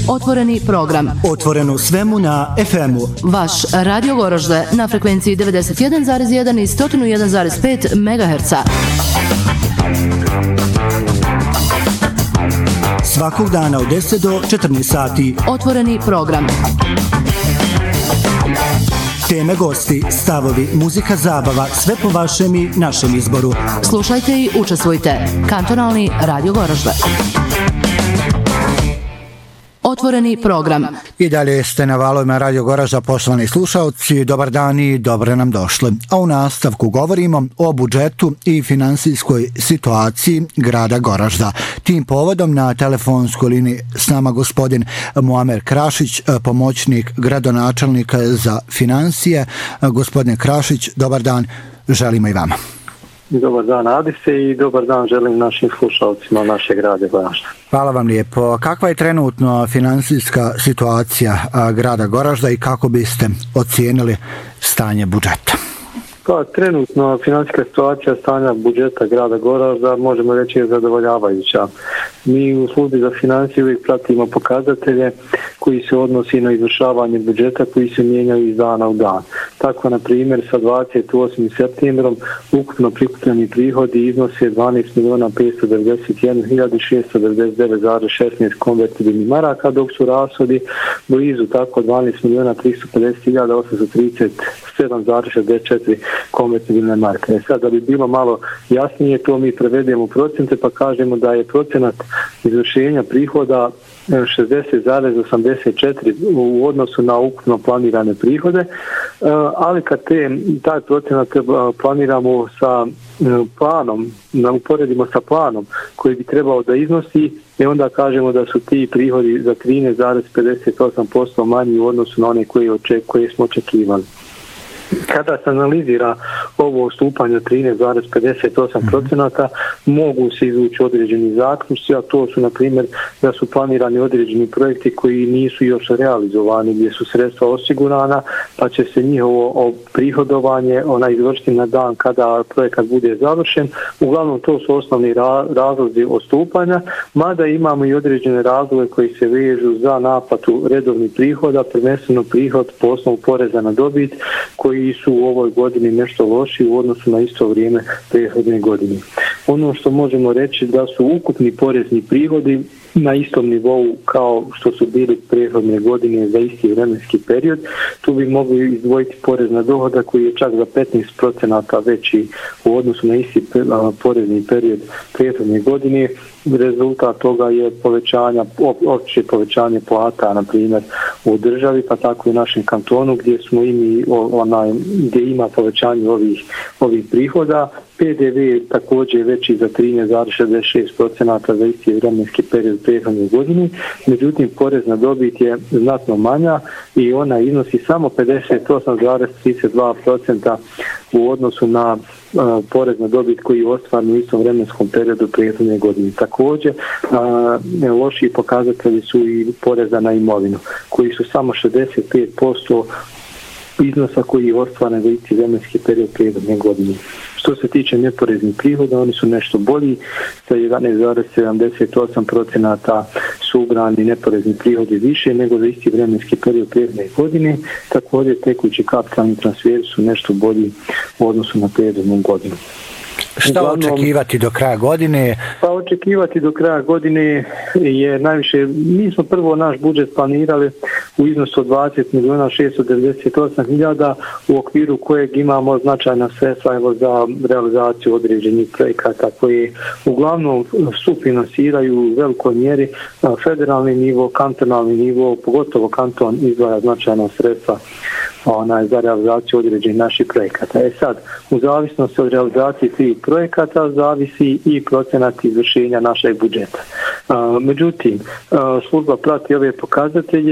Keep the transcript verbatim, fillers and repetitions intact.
Otvoreni program. Otvoreno svemu na ef emu. Vaš Radio Goražde na frekvenciji devedeset jedan zarez jedan i sto jedan zarez pet megaherca. Svakog dana od deset do četrnaest sati. Otvoreni program. Teme, gosti, stavovi, muzika, zabava, sve po vašem i našem izboru. Slušajte i učestvujte. Kantonalni Radio Goražde. Otvoreni program. I dalje ste na valovima Radio Goražda, poštovani slušalci, dobar dan i dobro nam došli. A u nastavku govorimo o budžetu i finansijskoj situaciji grada Goražda. Tim povodom na telefonskoj liniji s nama gospodin Muamer Krašić, pomoćnik gradonačelnika za finansije. Gospodine Krašić, dobar dan, želimo i vama. Dobar dan, Adise, i dobar dan želim našim slušalcima našeg grada Goražda. Hvala vam lijepo. Kakva je trenutno finansijska situacija grada Goražda i kako biste ocijenili stanje budžeta? Pa, trenutno finansijska situacija stanja budžeta grada Goražda možemo reći je zadovoljavajuća. Mi u službi za financije uvijek pratimo pokazatelje koji se odnosi na izvršavanje budžeta koji se mijenjaju iz dana u dan. Tako, na primjer, sa dvadeset osmim septembrom ukupno prikupljeni prihodi iznose dvanaest milijuna petsto devedeset jedan hiljadu šesto devedeset devet zarez šesnaest konvertibilnih maraka, dok su rashodi blizu tako dvanaest milijuna tristo pedeset hiljada osamsto trideset sedam zarez šezdeset četiri konvertibilne marke. E sad, da bi bilo malo jasnije, to mi prevedemo u procente pa kažemo da je procenat izvršenja prihoda šezdeset zarez osamdeset četiri u odnosu na ukupno planirane prihode, ali kad te, taj procenat planiramo sa planom, uporedimo sa planom koji bi trebao da iznosi, i onda kažemo da su ti prihodi za trinaest zarez pedeset osam posto manji u odnosu na one koje, oček, koje smo očekivali. Kada se analizira ovo ustupanje trinaest zarez pedeset osam procenata, mogu se izvući određeni zaključci, a to su, na primjer, da su planirani određeni projekti koji nisu još realizovani, gdje su sredstva osigurana, pa će se njihovo prihodovanje ona izvršiti na dan kada projekat bude završen. Uglavnom, to su osnovni razlozi odstupanja, mada imamo i određene razloge koji se vežu za naplatu redovnih prihoda, prvenstveno prihod po osnovu poreza na dobit, koji su u ovoj godini nešto loši u odnosu na isto vrijeme prethodne godine. Ono što možemo reći da su ukupni porezni prihodi na istom nivou kao što su bili prethodne godine za isti vremenski period. Tu bi mogli izdvojiti porez na dohodak koji je čak za petnaest procenata veći u odnosu na isti porezni period prethodne godine. Rezultat toga je povećanja, opće povećanje plata, na primjer, u državi, pa tako i u našem kantonu gdje smo i mi, onaj, gdje ima povećanje ovih, ovih prihoda. P D V je također veći za trinaest zarez šezdeset šest procenata za isti vremenski period prethodne godine, međutim porez na dobit je znatno manja i ona iznosi samo pedeset osam zarez trideset dva procenta u odnosu na uh, porez na dobit koji je ostvaren u istom vremenskom periodu prethodne godine. Također, uh, lošiji pokazatelji su i poreza na imovinu, koji su samo šezdeset pet posto iznosa koji je ostvaren za isti vremenski period prethodne godine. Što se tiče neporeznih prihoda, oni su nešto bolji, sa jedanaest zarez sedamdeset osam procenata su ubrani neporezni prihodi više nego za isti vremenski period prethodne godine. Također, tekući kapitalni transferi su nešto bolji u odnosu na prethodnu godinu. Šta Uglavnom, očekivati do kraja godine? Pa očekivati do kraja godine je najviše, mi smo prvo naš budžet planirali u iznosu od dvadeset milijuna šesto devedeset osam hiljada, u okviru kojeg imamo značajna sredstva evo, za realizaciju određenih projekata koje uglavnom sufinansiraju u velikoj mjeri federalni nivo, kantonalni nivo, pogotovo kanton izdvaja značajna sredstva onaj, za realizaciju određenih naših projekata. E sad, u zavisnosti od realizacije tih projekata zavisi i procenat izvršenja našeg budžeta. A, međutim, a, služba prati ove pokazatelje